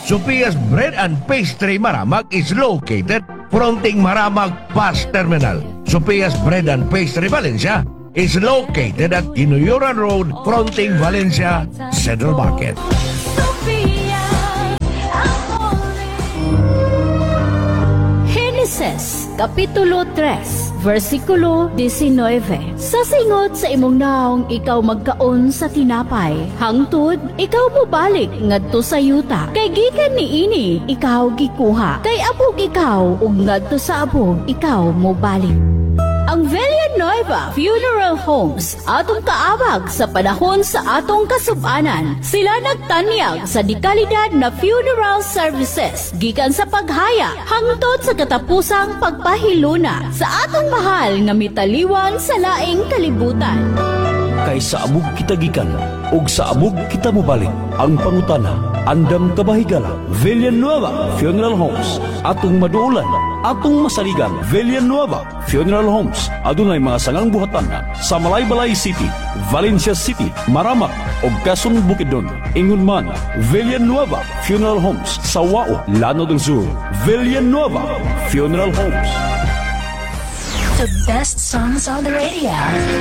Sophia's Bread and Pastry Maramag is located fronting Maramag Bus Terminal. Sophia's Bread and Pastry Valencia is located at Inuyuran Road fronting Valencia Central Market. Genesis, Kapitulo 3, versikulo 19. Sa singot sa imong naong ikaw magkaon sa tinapay, hangtod ikaw mobalik ngadto sa yuta. Kay gikan niini ikaw gikuha, kay abog ikaw ug ngadto sa abog ikaw mobalik. Ang Villanueva Funeral Homes atong kaabag sa panahon sa atong kasubanan. Sila nagtanyag sa dekalidad na funeral services gikan sa paghaya hangtod sa katapusang pagpahiluna sa atong mahal nga mitaliwan sa laing kalibutan. Kay sa abog kita gikan ug sa abog kita mobalik. Ang pangutana, andam kabahigala. Villanueva Funeral Homes atong maduulan, atong masaligan. Villanueva Funeral Homes adunay mga sangang buhatan sa Malaybalay City, Valencia City, Maramag ug Quezon Bukidnon. Ingon man, Villanueva Funeral Homes sa Wao, Lano del Sur. Villanueva Funeral Homes. The best songs on the radio.